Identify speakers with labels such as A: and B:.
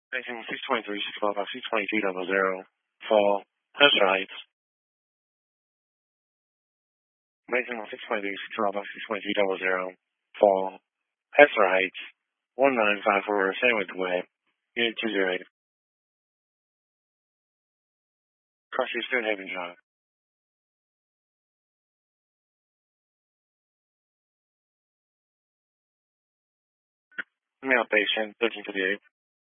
A: Facing 623, 612, 62200, fall, Hester Heights. Facing 623, 612, 62200, fall, Hester Heights, 1954 Sandwich Way, Unit 208. Cross your Student Haven Drive. Male patient, 1358.